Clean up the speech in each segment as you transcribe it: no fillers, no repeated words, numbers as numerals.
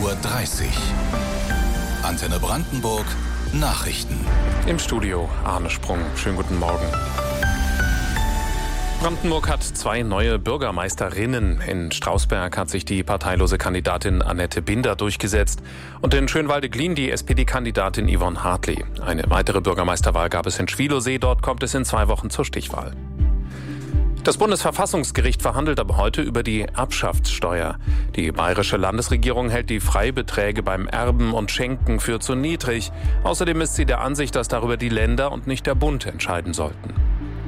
Uhr. Antenne Brandenburg, Nachrichten. Im Studio Arne Sprung. Schönen guten Morgen. Brandenburg hat 2 neue Bürgermeisterinnen. In Strausberg hat sich die parteilose Kandidatin Annette Binder durchgesetzt und in Schönwalde-Glien die SPD-Kandidatin Yvonne Hartley. Eine weitere Bürgermeisterwahl gab es in Schwielowsee. Dort kommt es in 2 Wochen zur Stichwahl. Das Bundesverfassungsgericht verhandelt aber heute über die Erbschaftssteuer. Die bayerische Landesregierung hält die Freibeträge beim Erben und Schenken für zu niedrig. Außerdem ist sie der Ansicht, dass darüber die Länder und nicht der Bund entscheiden sollten.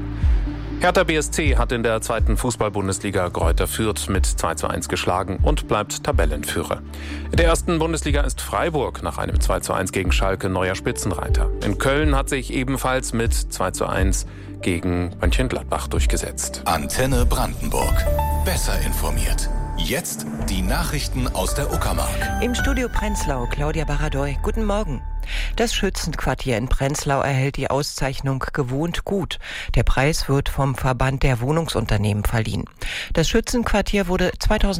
Hertha BSC hat in der 2. Fußball-Bundesliga Greuther Fürth mit 2:1 geschlagen und bleibt Tabellenführer. In der 1. Bundesliga ist Freiburg nach einem 2:1 gegen Schalke neuer Spitzenreiter. In Köln hat sich ebenfalls mit 2:1 gegen Mönchengladbach durchgesetzt. Antenne Brandenburg. Besser informiert. Jetzt die Nachrichten aus der Uckermark. Im Studio Prenzlau, Claudia Baradoy. Guten Morgen. Das Schützenquartier in Prenzlau erhält die Auszeichnung Gewohnt gut. Der Preis wird vom Verband der Wohnungsunternehmen verliehen. Das Schützenquartier wurde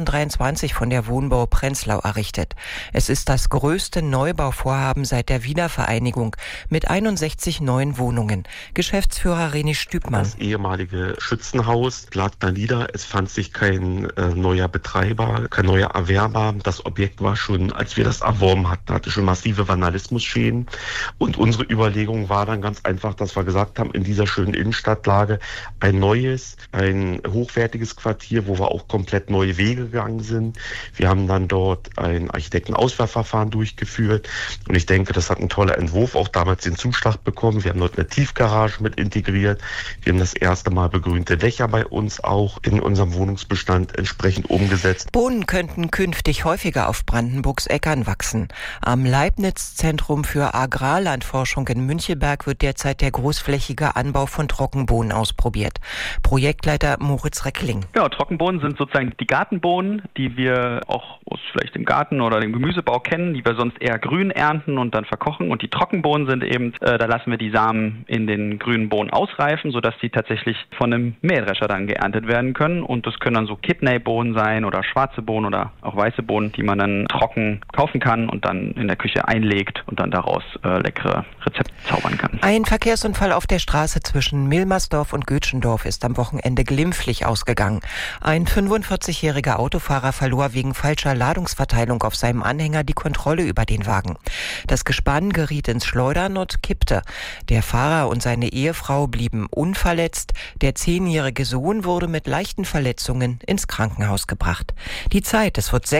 2023 von der Wohnbau Prenzlau errichtet. Es ist das größte Neubauvorhaben seit der Wiedervereinigung mit 61 neuen Wohnungen. Geschäftsführer René Stübmann. Das ehemalige Schützenhaus lag da nieder. Es fand sich kein neuer Betreiber, kein neuer Erwerber. Das Objekt war schon, als wir das erworben hatten, hatte schon massive Vandalismusschäden. Und unsere Überlegung war dann ganz einfach, dass wir gesagt haben, in dieser schönen Innenstadtlage ein neues, ein hochwertiges Quartier, wo wir auch komplett neue Wege gegangen sind. Wir haben dann dort ein Architektenauswahlverfahren durchgeführt und ich denke, das hat ein toller Entwurf auch damals den Zuschlag bekommen. Wir haben dort eine Tiefgarage mit integriert. Wir haben das erste Mal begrünte Dächer bei uns auch in unserem Wohnungsbestand entsprechend umgesetzt. Bohnen könnten künftig häufiger auf Brandenburgs Äckern wachsen. Am Leibniz-Zentrum für Agrarlandforschung in Müncheberg wird derzeit der großflächige Anbau von Trockenbohnen ausprobiert. Projektleiter Moritz Reckling. Ja, Trockenbohnen sind sozusagen die Gartenbohnen, die wir auch aus vielleicht dem Garten oder dem Gemüsebau kennen, die wir sonst eher grün ernten und dann verkochen. Und die Trockenbohnen sind eben, da lassen wir die Samen in den grünen Bohnen ausreifen, sodass die tatsächlich von einem Mähdrescher dann geerntet werden können. Und das können dann so Kidneybohnen sein oder schwarze Bohnen oder auch weiße Bohnen, die man dann trocken kaufen kann und dann in der Küche einlegt und dann daraus leckere Rezepte zaubern kann. Ein Verkehrsunfall auf der Straße zwischen Milmersdorf und Götschendorf ist am Wochenende glimpflich ausgegangen. Ein 45-jähriger Autofahrer verlor wegen falscher Ladungsverteilung auf seinem Anhänger die Kontrolle über den Wagen. Das Gespann geriet ins Schleudern und kippte. Der Fahrer und seine Ehefrau blieben unverletzt. Der 10-jährige Sohn wurde mit leichten Verletzungen ins Krankenhaus gebracht. Die Zeit, es wird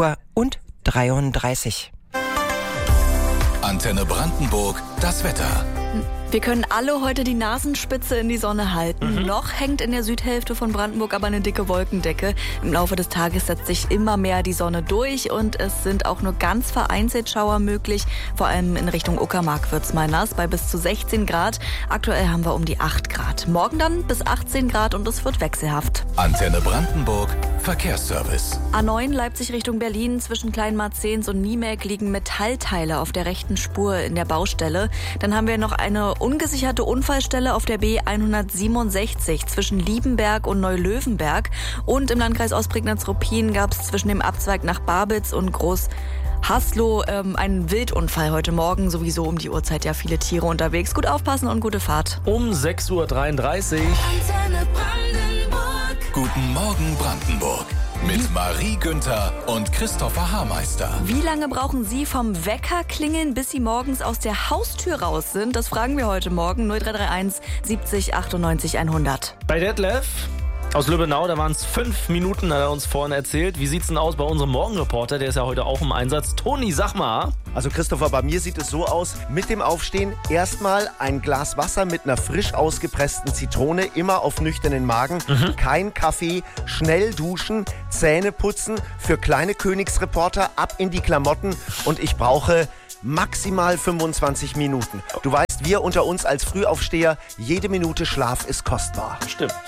6:33 Uhr. Antenne Brandenburg, das Wetter. Wir können alle heute die Nasenspitze in die Sonne halten. Noch hängt in der Südhälfte von Brandenburg aber eine dicke Wolkendecke. Im Laufe des Tages setzt sich immer mehr die Sonne durch und es sind auch nur ganz vereinzelt Schauer möglich. Vor allem in Richtung Uckermark wird's mal nass, bei bis zu 16 Grad. Aktuell haben wir um die 8 Grad. Morgen dann bis 18 Grad und es wird wechselhaft. Antenne Brandenburg, Verkehrsservice. A9 Leipzig Richtung Berlin. Zwischen Kleinmarzens und Niemelk liegen Metallteile auf der rechten Spur in der Baustelle. Dann haben wir noch eine ungesicherte Unfallstelle auf der B167 zwischen Liebenberg und Neulöwenberg. Und im Landkreis Ostprignitz-Ruppin gab es zwischen dem Abzweig nach Barbitz und Groß-Haslow einen Wildunfall heute Morgen. Sowieso um die Uhrzeit ja viele Tiere unterwegs. Gut aufpassen und gute Fahrt. Um 6:33 Uhr. Guten Morgen Brandenburg. Mit Marie Günther und Christopher Haarmeister. Wie lange brauchen Sie vom Wecker klingeln, bis Sie morgens aus der Haustür raus sind? Das fragen wir heute Morgen. 0331 70 98 100. Bei Detlef aus Lübbenau, da waren es 5 Minuten, hat er uns vorhin erzählt. Wie sieht's denn aus bei unserem Morgenreporter? Der ist ja heute auch im Einsatz. Toni, sag mal. Also Christopher, bei mir sieht es so aus, mit dem Aufstehen erstmal ein Glas Wasser mit einer frisch ausgepressten Zitrone, immer auf nüchternen Magen, kein Kaffee, schnell duschen, Zähne putzen, für kleine Königsreporter ab in die Klamotten und ich brauche maximal 25 Minuten. Du weißt, wir unter uns als Frühaufsteher, jede Minute Schlaf ist kostbar. Stimmt.